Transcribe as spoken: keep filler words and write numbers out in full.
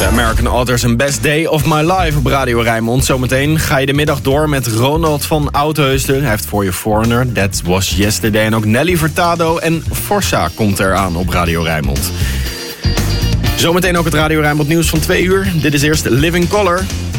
American Authors and Best Day of My Life op Radio Rijnmond. Zometeen ga je de middag door met Ronald van Oudheusden. Hij heeft voor je Foreigner, That Was Yesterday. En ook Nelly Furtado en Forza komt eraan op Radio Rijnmond. Zometeen ook het Radio Rijnmond nieuws van twee uur. Dit is eerst Living Color.